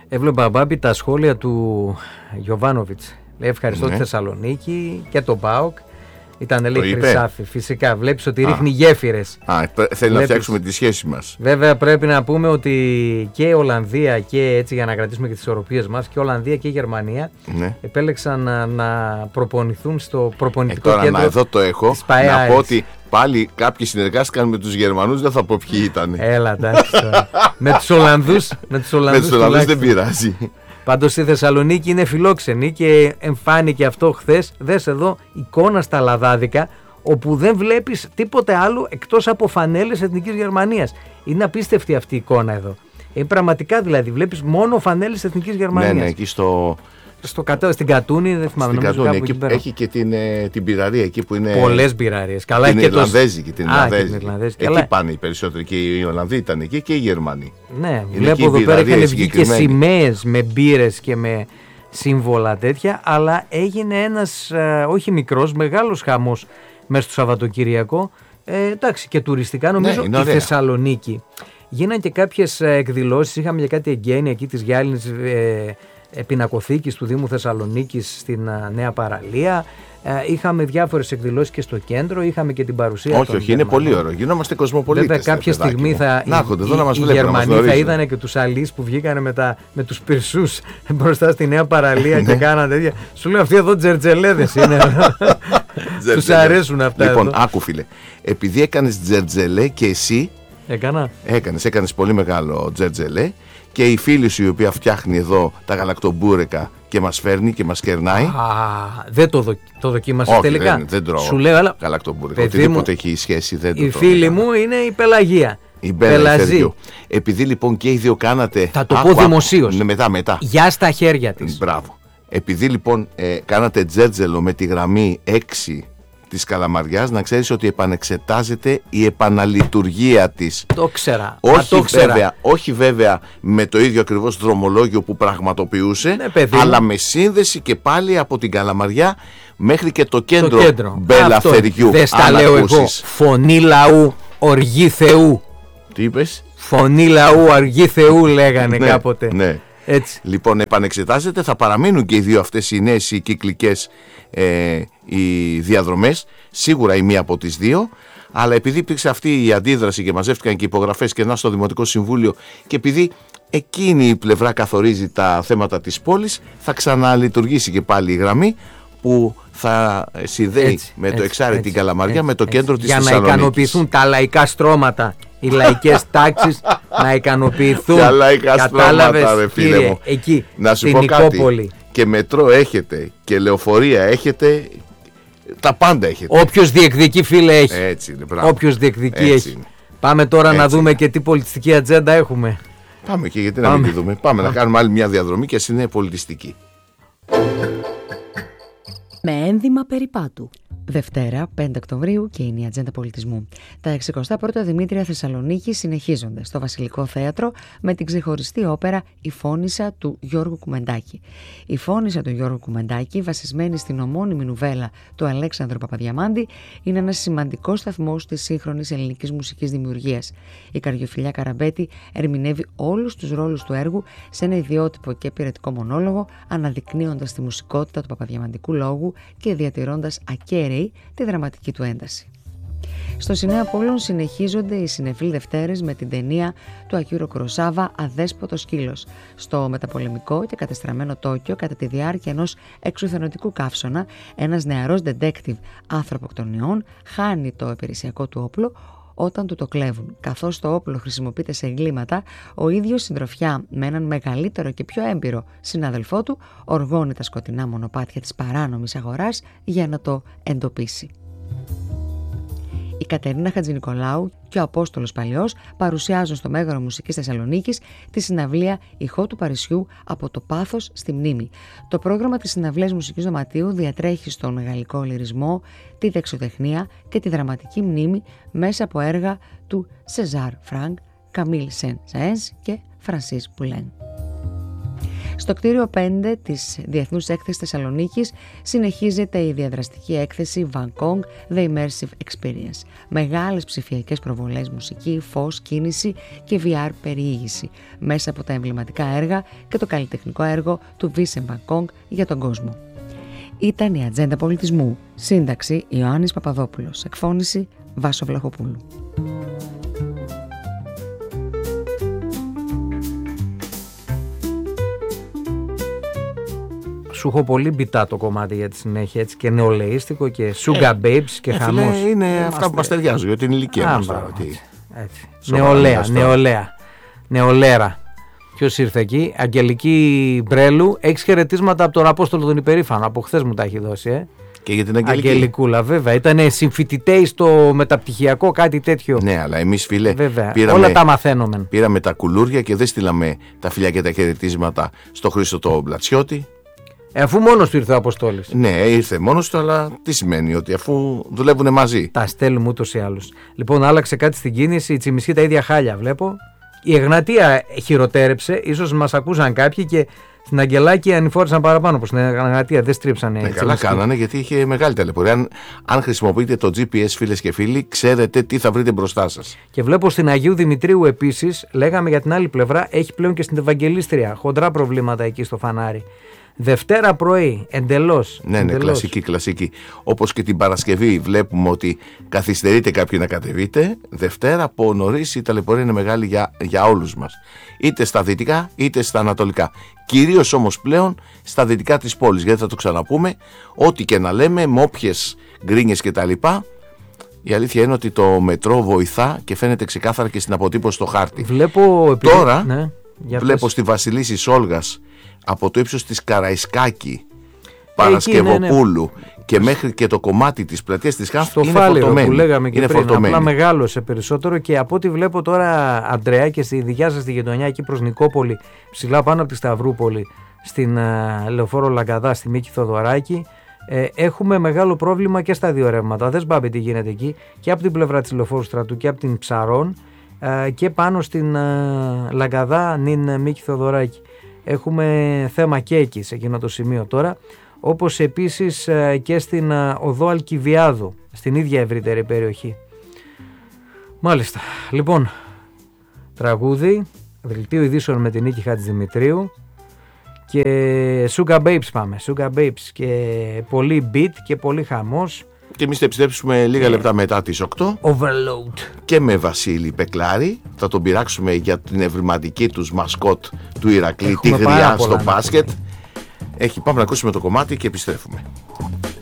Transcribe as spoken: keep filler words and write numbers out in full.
Έβλεπα, Μπάμπη, τα σχόλια του Γιοβάνοβιτς. Λέει ευχαριστώ ναι. τη Θεσσαλονίκη και τον ΠΑΟΚ. Ήταν, λέει, χρυσάφι. Φυσικά, βλέπεις ότι Α. ρίχνει γέφυρες. Α, θέλει βλέπεις. να φτιάξουμε τη σχέση μας. Βέβαια, πρέπει να πούμε ότι και η Ολλανδία και έτσι για να κρατήσουμε και τις ισορροπίες μας, και η Ολλανδία και η Γερμανία ναι. επέλεξαν να, να προπονηθούν στο προπονητικό ε, τώρα, κέντρο. Να, εδώ το έχω. Να πω ότι πάλι κάποιοι συνεργάστηκαν με τους Γερμανούς, δεν θα πω ποιοι ήταν. Έλα, εντάξει. με τους Ολλανδούς, με τους Ολλανδούς, με τους Ολλανδούς δεν πειράζει. Πάντως η Θεσσαλονίκη είναι φιλόξενη και εμφάνηκε αυτό χθες. Δες εδώ εικόνα στα λαδάδικα, όπου δεν βλέπεις τίποτε άλλο εκτός από φανέλες Εθνικής Γερμανίας. Είναι απίστευτη αυτή η εικόνα εδώ. Ε, πραγματικά δηλαδή βλέπεις μόνο φανέλες Εθνικής Γερμανίας. Ναι, ναι, εκεί στο... Στο κατώ, στην Κατούνη, δεν θυμάμαι. Στην Κατούνη, εκεί, εκεί έχει και την, την πυραρία εκεί που είναι. Πολλές πυραρίες. Καλά, την και Ιρλανδέζικη. Την Α, Ιρλανδέζικη. Εκεί καλά. Πάνε οι περισσότεροι. Και οι Ολλανδοί ήταν εκεί και οι Γερμανοί. Ναι, είναι βλέπω εδώ πέρα είχαν βγει και σημαίες με μπύρες και με σύμβολα τέτοια. Αλλά έγινε ένας ε, όχι μικρός, μεγάλος χαμός μέσα στο Σαββατοκυριακό. Ε, εντάξει, και τουριστικά νομίζω ναι, η Θεσσαλονίκη. Γίναν και κάποιες εκδηλώσεις. Είχαμε και κάτι εγγένεια εκεί της Γυάλινης. Ε, Πινακοθήκης του Δήμου Θεσσαλονίκης στην Νέα Παραλία. Ε, είχαμε διάφορες εκδηλώσεις και στο κέντρο. Είχαμε και την παρουσία. Όχι, όχι, είναι πολύ ωραίο. Γινόμαστε κοσμοπολίτες. Βέβαια, κάποια στιγμή θα, να, οι, εδώ να μας οι, οι Γερμανοί θα είδανε και τους αλείς που βγήκανε με, τα, με τους πυρσούς μπροστά στη Νέα Παραλία και κάνανε τέτοια. Σου λέω αυτοί εδώ τζερτζελέδες είναι. Τους αρέσουν αυτά. Λοιπόν, εδώ. άκου φίλε, επειδή έκανες τζερτζελέ και εσύ. Έκανα. Έκανες, έκανες πολύ μεγάλο τζερτζελέ. Και η φίλη σου η οποία φτιάχνει εδώ τα γαλακτομπούρεκα και μας φέρνει και μας κερνάει. Α, δεν το, δο, το δοκίμασες Όχι, τελικά. Δεν, δεν τρώω Σου λέω, αλλά γαλακτομπούρεκα. Οτιδήποτε έχει σχέση δεν το η τρώω. Η φίλη μου είναι η Πελαγία. Η Πελαζή. Επειδή λοιπόν και οι δύο κάνατε. Θα το άκου, πω δημοσίως. Ναι, μετά, μετά. Γεια στα χέρια της. Μπράβο. Επειδή λοιπόν ε, κάνατε τζέρτζελο με τη γραμμή έξι της Καλαμαριάς, να ξέρεις ότι επανεξετάζεται η επαναλειτουργία της. Το ξέρα. Όχι, το ξέρα. Βέβαια, όχι βέβαια με το ίδιο ακριβώς δρομολόγιο που πραγματοποιούσε, ναι, αλλά με σύνδεση και πάλι από την Καλαμαριά μέχρι και το κέντρο, το κέντρο. Μπελαφεριού. Δεν στα λέω εγώ. Φωνή λαού, οργή Θεού. Τι είπες? Φωνή λαού, οργή Θεού λέγανε ναι, κάποτε. Ναι. Έτσι. Λοιπόν, επανεξετάζεται, θα παραμείνουν και οι δύο αυτές οι νέες οι κυκλικές ε, οι διαδρομές, σίγουρα η μία από τις δύο, αλλά επειδή υπήρξε αυτή η αντίδραση και μαζεύτηκαν και υπογραφές και να στο Δημοτικό Συμβούλιο και επειδή εκείνη η πλευρά καθορίζει τα θέματα της πόλης, θα ξαναλειτουργήσει και πάλι η γραμμή που θα συνδέει έτσι, με έτσι, το Εξάρι έτσι, την Καλαμαριά έτσι, με το κέντρο έτσι, της για Θεσσαλονίκης. Για να ικανοποιηθούν τα λαϊκά στρώματα, οι λαϊκές τάξεις να ικανοποιηθούν. Τα λαϊκά στρώματα, ρε φίλε κύριε, μου. Εκεί, να σου στην πω Νικόπολη. Κάτι, και μετρό έχετε και λεωφορεία έχετε, τα πάντα έχετε. Όποιος διεκδικεί, φίλε, έχει. Έτσι είναι, Όποιος διεκδικεί έτσι έχει. Είναι. Πάμε τώρα έτσι να δούμε είναι. και τι πολιτιστική ατζέντα έχουμε. Πάμε και γιατί Πάμε. να μην τη δούμε. Πάμε να κάνουμε άλλη μια διαδρομή και ας είναι πολιτιστική. Με ένδυμα περιπάτου. Δευτέρα, πέντε Οκτωβρίου και είναι η Ατζέντα Πολιτισμού. Τα εξηκοστά πρώτα Δημήτρια Θεσσαλονίκη συνεχίζονται στο Βασιλικό Θέατρο με την ξεχωριστή όπερα «Η Φώνισσα» του Γιώργου Κουμεντάκη. Η Φώνισσα του Γιώργου Κουμεντάκη, βασισμένη στην ομώνυμη νουβέλα του Αλέξανδρου Παπαδιαμάντη, είναι ένας σημαντικός σταθμός της σύγχρονης ελληνικής μουσικής δημιουργίας. Η Καριοφιλιά Καραμπέτη ερμηνεύει όλους τους ρόλους του έργου σε ένα ιδιότυπο και πειρατικό μονόλογο, αναδεικνύοντας τη μουσικότητα του παπαδιαμαντικού λόγου και διατηρώντας ακέραιη τη δραματική του ένταση. Στο Σινέα Πόλων συνεχίζονται οι συνεφίλ Δευτέρες με την ταινία του Ακύρο Κουροσάβα «Αδέσποτος σκύλος». Στο μεταπολεμικό και κατεστραμμένο Τόκιο, κατά τη διάρκεια ενός εξουθενωτικού καύσωνα, ένας νεαρός detective ανθρωποκτονιών χάνει το υπηρεσιακό του όπλο όταν του το κλέβουν. Καθώς το όπλο χρησιμοποιείται σε εγκλήματα, ο ίδιος συντροφιά με έναν μεγαλύτερο και πιο έμπειρο συνάδελφό του οργώνει τα σκοτεινά μονοπάτια της παράνομης αγοράς για να το εντοπίσει. Η Κατερίνα Χατζηνικολάου και ο Απόστολος Παλαιός παρουσιάζουν στο Μέγαρο Μουσικής Θεσσαλονίκης τη συναυλία «Ηχό του Παρισιού από το πάθος στη μνήμη». Το πρόγραμμα της συναυλίας μουσικής δωματίου διατρέχει στον γαλλικό λυρισμό, τη δεξιοτεχνία και τη δραματική μνήμη μέσα από έργα του Σεζάρ Φρανκ, Καμίλ Σεν Σαένς και Φρανσίς Πουλέν. Στο κτίριο πέντε της Διεθνούς Έκθεσης Θεσσαλονίκης συνεχίζεται η διαδραστική έκθεση Van Gogh The Immersive Experience. Μεγάλες ψηφιακές προβολές, μουσική, φως, κίνηση και βι αρ περιήγηση μέσα από τα εμβληματικά έργα και το καλλιτεχνικό έργο του Vincent Van Gogh για τον κόσμο. Ήταν η Ατζέντα Πολιτισμού. Σύνταξη Ιωάννης Παπαδόπουλος. Εκφώνηση Βάσο Βλαχοπούλου. Σου έχω πολύ μπιτά το κομμάτι για τη συνέχεια, έτσι, και νεολαίστικο και sugar babes και ε, χαμός. Φίλε, είναι ε, αυτά που μας ταιριάζουν για την ηλικία μας. Νεολαία, νεολαία, νεολαία. Ποιος ήρθε εκεί? Αγγελική Μπρέλου. Έχεις χαιρετίσματα από τον Απόστολο τον Υπερήφανο. Από χθες μου τα έχει δώσει, ε. Και για την Αγγελική. Αγγελικούλα, βέβαια. Ήταν συμφοιτητές στο μεταπτυχιακό, κάτι τέτοιο. Ναι, αλλά εμείς, φίλε, πήραμε, όλα τα μαθαίνουμε. Πήραμε τα κουλούρια και δεν στείλαμε τα φιλιά και τα χαιρετίσματα στο Χρήστο το Μπλατσιώτη. Ε, αφού μόνος του ήρθε ο Αποστόλης. Ναι, ήρθε μόνος του, αλλά τι σημαίνει? Ότι αφού δουλεύουν μαζί. Τα στέλνουμε ούτως ή άλλως. Λοιπόν, άλλαξε κάτι στην κίνηση. Η Τσιμισκή τα ίδια χάλια, βλέπω. Η Εγνατία χειροτέρεψε. Ίσως μας ακούσαν κάποιοι και στην Αγγελάκη ανηφόρησαν παραπάνω από στην Εγνατία. Δεν στρίψανε. Ναι, καλά κάνανε, γιατί είχε μεγάλη ταλαιπωρία. Αν, αν χρησιμοποιείτε το τζι πι ες, φίλες και φίλοι, ξέρετε τι θα βρείτε μπροστά σας. Και βλέπω στην Αγίου Δημητρίου επίσης, λέγαμε για την άλλη πλευρά, έχει πλέον και στην Ευαγγελίστρια χοντρά προβλήματα εκεί στο φανάρι. Δευτέρα πρωί, εντελώς. Ναι, ναι, κλασική, κλασική. Όπως και την Παρασκευή βλέπουμε ότι καθυστερείτε κάποιοι να κατεβείτε. Δευτέρα από νωρίς η ταλαιπωρία είναι μεγάλη για, για όλους μας. Είτε στα δυτικά είτε στα ανατολικά. Κυρίως όμως πλέον στα δυτικά της πόλης. Γιατί θα το ξαναπούμε, ό,τι και να λέμε, με όποιες γκρίνιες κτλ. Η αλήθεια είναι ότι το μετρό βοηθά και φαίνεται ξεκάθαρα και στην αποτύπωση στο χάρτη. Βλέπω, επειδή... Τώρα ναι, βλέπω πες. Στη Βασιλίσσης Όλγας, από το ύψος της Καραϊσκάκη, Παρασκευοπούλου, ναι, ναι, και μέχρι και το κομμάτι της πλατείας της Χάνθ είναι φορτωμένη. Που λέγαμε και είναι πριν, φορτωμένη. Απλά μεγάλωσε περισσότερο, και από ό,τι βλέπω τώρα, Αντρέα, και στη δικιά σας τη γειτονιά εκεί προς Νικόπολη, ψηλά πάνω από τη Σταυρούπολη, στην uh, Λεωφόρο Λαγκαδά, στη Μίκη Θοδωράκη, ε, έχουμε μεγάλο πρόβλημα και στα δύο ρεύματα. Δες, Μπάμπη, τι γίνεται εκεί, και από την πλευρά της Λεωφόρου Στρατού και από την Ψαρών, ε, και πάνω στην uh, Λαγκαδά νυν Μίκη Θοδωράκη. Έχουμε θέμα και εκεί σε εκείνο το σημείο τώρα, όπως επίσης και στην οδό Αλκιβιάδου, στην ίδια ευρύτερη περιοχή. Μάλιστα, λοιπόν, τραγούδι, δελτίο ειδήσεων με την Νίκη Χατζηδημητρίου και Sugar Babes πάμε, Sugar Babes, και πολύ beat και πολύ χαμός. Και εμείς θα επιστρέψουμε λίγα yeah. λεπτά μετά τις οκτώ. Overload. Και με Βασίλη Πεκλάρη. Θα τον πειράξουμε για την ευρηματική τους μασκότ του Ηρακλή, τη γριά στο μπάσκετ. Έχει, πάμε να ακούσουμε το κομμάτι και επιστρέφουμε.